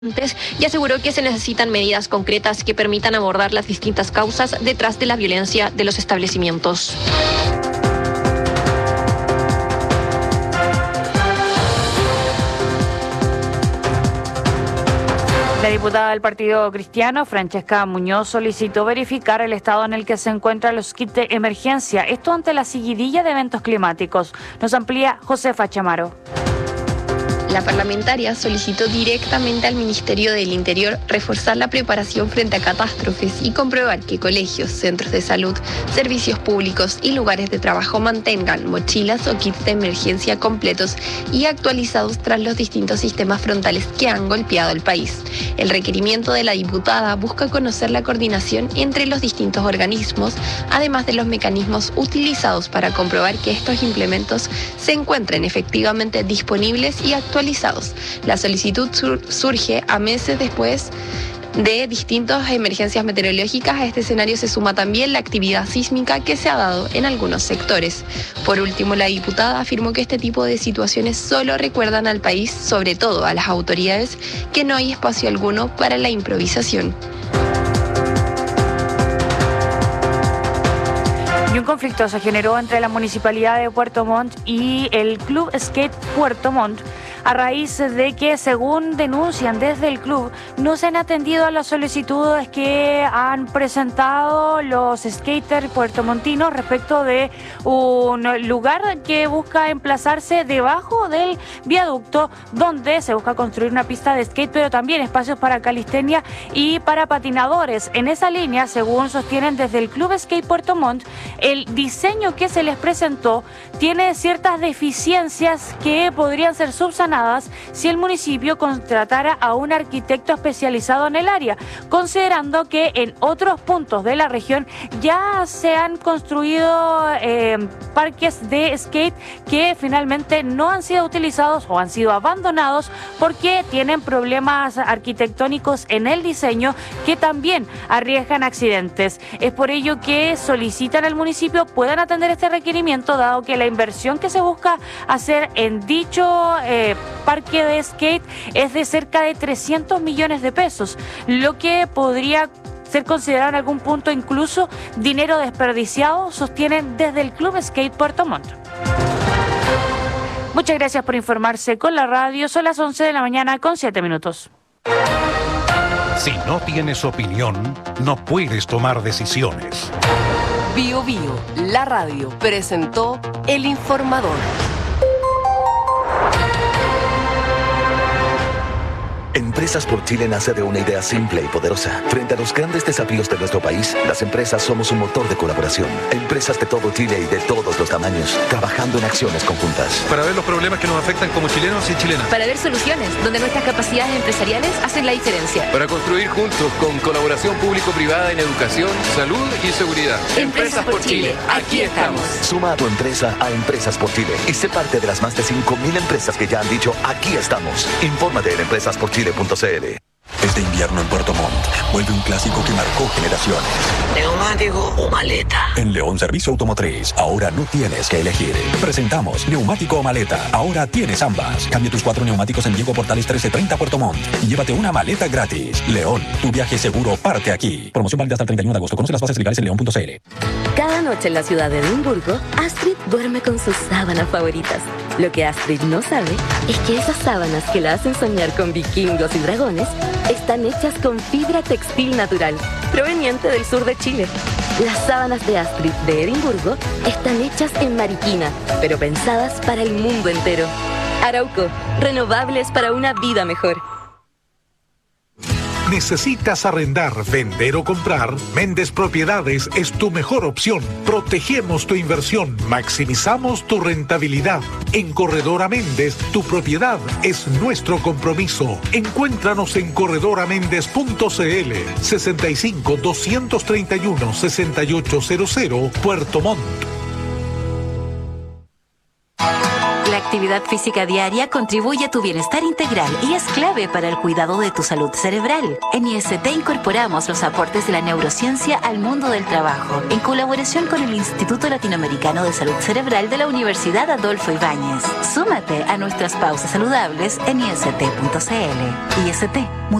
Y aseguró que se necesitan medidas concretas que permitan abordar las distintas causas detrás de la violencia de los establecimientos. La diputada del Partido Cristiano, Francesca Muñoz, solicitó verificar el estado en el que se encuentran los kits de emergencia, esto ante la seguidilla de eventos climáticos. Nos amplía Josefa Chamaro. La parlamentaria solicitó directamente al Ministerio del Interior reforzar la preparación frente a catástrofes y comprobar que colegios, centros de salud, servicios públicos y lugares de trabajo mantengan mochilas o kits de emergencia completos y actualizados tras los distintos sistemas frontales que han golpeado el país. El requerimiento de la diputada busca conocer la coordinación entre los distintos organismos, además de los mecanismos utilizados para comprobar que estos implementos se encuentren efectivamente disponibles y actualizados. La solicitud surge a meses después de distintas emergencias meteorológicas. A este escenario se suma también la actividad sísmica que se ha dado en algunos sectores. Por último, la diputada afirmó que este tipo de situaciones solo recuerdan al país, sobre todo a las autoridades, que no hay espacio alguno para la improvisación. Y un conflicto se generó entre la Municipalidad de Puerto Montt y el Club Skate Puerto Montt a raíz de que, según denuncian desde el club, no se han atendido a las solicitudes que han presentado los skaters puertomontinos respecto de un lugar que busca emplazarse debajo del viaducto, donde se busca construir una pista de skate, pero también espacios para calistenia y para patinadores. En esa línea, según sostienen desde el Club Skate Puerto Montt, el diseño que se les presentó tiene ciertas deficiencias que podrían ser subsanadas si el municipio contratara a un arquitecto especializado en el área, considerando que en otros puntos de la región ya se han construido parques de skate que finalmente no han sido utilizados o han sido abandonados porque tienen problemas arquitectónicos en el diseño que también arriesgan accidentes. Es por ello que solicitan al municipio puedan atender este requerimiento, dado que la inversión que se busca hacer en dicho parque de skate es de cerca de 300 millones de pesos, lo que podría ser considerado en algún punto incluso dinero desperdiciado, sostienen desde el Club Skate Puerto Montt. Muchas gracias por informarse con la radio. Son las 11 de la mañana con 7 minutos. Si no tienes opinión, no puedes tomar decisiones. Bio Bio, la radio, presentó El Informador. Empresas por Chile nace de una idea simple y poderosa. Frente a los grandes desafíos de nuestro país, las empresas somos un motor de colaboración. Empresas de todo Chile y de todos los tamaños, trabajando en acciones conjuntas. Para ver los problemas que nos afectan como chilenos y chilenas. Para ver soluciones donde nuestras capacidades empresariales hacen la diferencia. Para construir juntos con colaboración público-privada en educación, salud y seguridad. Empresas por Chile, aquí estamos. Suma a tu empresa a Empresas por Chile y sé parte de las más de 5.000 empresas que ya han dicho aquí estamos. Infórmate en empresasporchile.cl. Este invierno en Puerto Montt vuelve un clásico que marcó generaciones. ¿Neumático o maleta? En León Servicio Automotriz, ahora no tienes que elegir. Presentamos neumático o maleta. Ahora tienes ambas. Cambia tus 4 neumáticos en Diego Portales 1330 Puerto Montt y llévate una maleta gratis. León, tu viaje seguro parte aquí. Promoción válida hasta el 31 de agosto. Conoce las bases legales en león.cl. Cada noche en la ciudad de Edimburgo, Astrid duerme con sus sábanas favoritas. Lo que Astrid no sabe es que esas sábanas que la hacen soñar con vikingos y dragones están hechas con fibra textil natural, proveniente del sur de Chile. Las sábanas de Astrid de Edimburgo están hechas en Mariquina, pero pensadas para el mundo entero. Arauco, renovables para una vida mejor. ¿Necesitas arrendar, vender o comprar? Méndez Propiedades es tu mejor opción. Protegemos tu inversión, maximizamos tu rentabilidad. En Corredora Méndez, tu propiedad es nuestro compromiso. Encuéntranos en corredoraméndez.cl 65 231 6800 Puerto Montt. La actividad actividad física diaria contribuye a tu bienestar integral y es clave para el cuidado de tu salud cerebral. En IST incorporamos los aportes de la neurociencia al mundo del trabajo, en colaboración con el Instituto Latinoamericano de Salud Cerebral de la Universidad Adolfo Ibáñez. Súmate a nuestras pausas saludables en ist.cl. IST.